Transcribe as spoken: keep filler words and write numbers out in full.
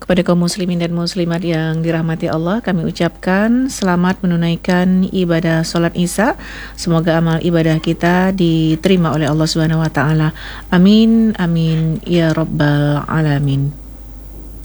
Kepada kaum muslimin dan muslimat yang dirahmati Allah, kami ucapkan selamat menunaikan ibadah solat Isya. Semoga amal ibadah kita diterima oleh Allah Subhanahu wa taala. Amin amin ya rabbal alamin.